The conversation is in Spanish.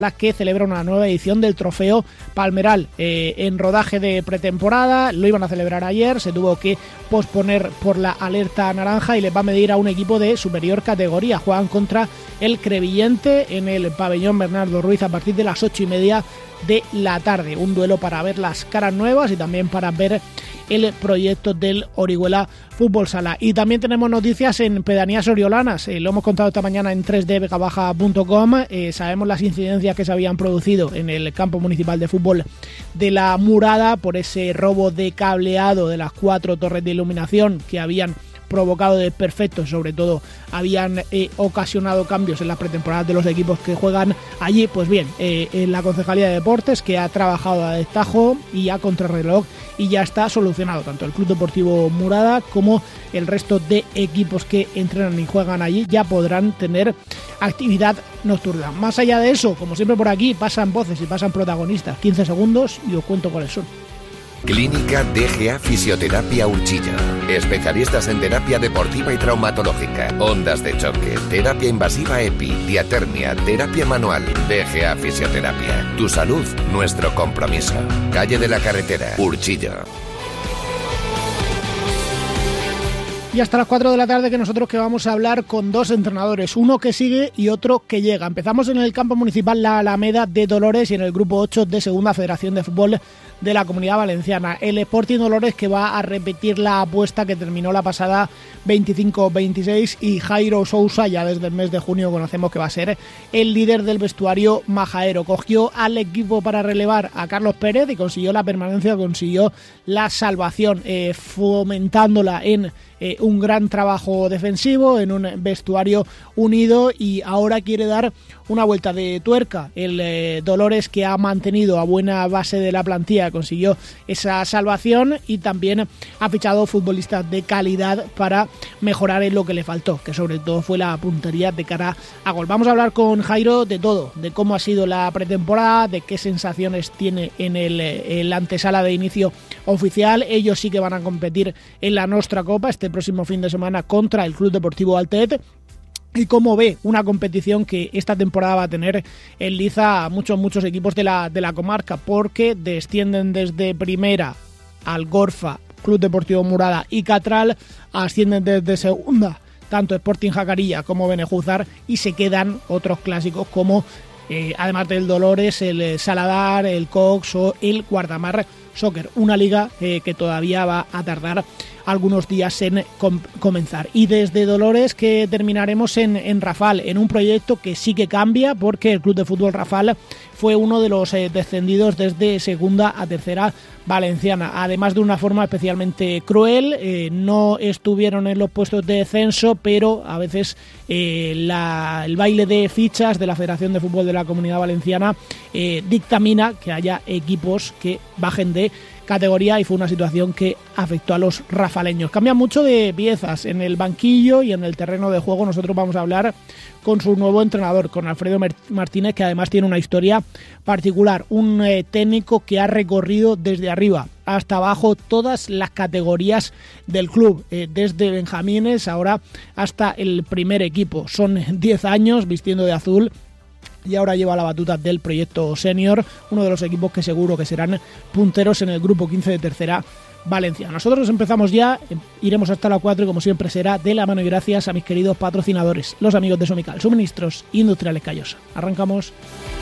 que celebra una nueva edición del Trofeo Palmeral en rodaje de pretemporada. Lo iban a celebrar ayer, se tuvo que posponer por la alerta naranja y les va a medir a un equipo de superior categoría. Juegan contra el Crevillente en el pabellón Bernardo Ruiz a partir de las 8:30 de la tarde. Un duelo para ver las caras nuevas y también para ver el proyecto del Orihuela Fútbol Sala. Y también tenemos noticias en pedanías oriolanas. Lo hemos contado esta mañana en 3dvegabaja.com. Sabemos las incidencias que se habían producido en el campo municipal de fútbol de La Murada por ese robo de cableado de las 4 torres de iluminación que habían provocado desperfectos, sobre todo habían ocasionado cambios en las pretemporadas de los equipos que juegan allí. Pues bien, en la Concejalía de Deportes, que ha trabajado a destajo y a contrarreloj y ya está solucionado, tanto el Club Deportivo Murada como el resto de equipos que entrenan y juegan allí ya podrán tener actividad nocturna. Más allá de eso, como siempre por aquí, pasan voces y pasan protagonistas. 15 segundos y os cuento cuáles son. Clínica DGA Fisioterapia Urchilla. Especialistas en terapia deportiva y traumatológica, ondas de choque, terapia invasiva EPI, diatermia, terapia manual. DGA Fisioterapia. Tu salud, nuestro compromiso. Calle de la Carretera, Urchilla. Y hasta las 4 de la tarde que nosotros que vamos a hablar con dos entrenadores, uno que sigue y otro que llega. Empezamos en el campo municipal La Alameda de Dolores y en el grupo 8 de Segunda Federación de Fútbol de la Comunidad Valenciana. El Sporting Dolores, que va a repetir la apuesta que terminó la pasada 25-26, y Jairo Sousa, ya desde el mes de junio conocemos que va a ser el líder del vestuario majaero. Cogió al equipo para relevar a Carlos Pérez y consiguió la permanencia, consiguió la salvación, fomentándola en un gran trabajo defensivo, en un vestuario unido, y ahora quiere dar una vuelta de tuerca. El Dolores, que ha mantenido a buena base de la plantilla, consiguió esa salvación y también ha fichado futbolistas de calidad para mejorar en lo que le faltó, que sobre todo fue la puntería de cara a gol. Vamos a hablar con Jairo de todo, de cómo ha sido la pretemporada, de qué sensaciones tiene en la antesala de inicio oficial. Ellos sí que van a competir en la Nostra Copa este próximo fin de semana contra el Club Deportivo Altet, y cómo ve una competición que esta temporada va a tener en liza a muchos equipos de la comarca, porque descienden desde primera Algorfa, Club Deportivo Murada y Catral, ascienden desde segunda tanto Sporting Jacarilla como Benejúzar, y se quedan otros clásicos como además del Dolores, el Saladar, el Cox o el Guardamar Soccer, una liga que todavía va a tardar algunos días en comenzar. Y desde Dolores que terminaremos en Rafal, en un proyecto que sí que cambia, porque el Club de Fútbol Rafal fue uno de los descendidos desde segunda a tercera valenciana, además de una forma especialmente cruel. No estuvieron en los puestos de descenso, pero a veces el baile de fichas de la Federación de Fútbol de la Comunidad Valenciana dictamina que haya equipos que bajen de categoría, y fue una situación que afectó a los rafaleños. Cambian mucho de piezas en el banquillo y en el terreno de juego. Nosotros vamos a hablar con su nuevo entrenador, con Alfredo Martínez, que además tiene una historia particular, un técnico que ha recorrido desde arriba hasta abajo todas las categorías del club, desde benjamines ahora hasta el primer equipo. Son 10 años vistiendo de azul y ahora lleva la batuta del proyecto senior, uno de los equipos que seguro que serán punteros en el grupo 15 de tercera Valencia. Nosotros empezamos ya, iremos hasta la 4 y como siempre será de la mano y gracias a mis queridos patrocinadores, los amigos de Somical, Suministros Industriales Callosa. Arrancamos.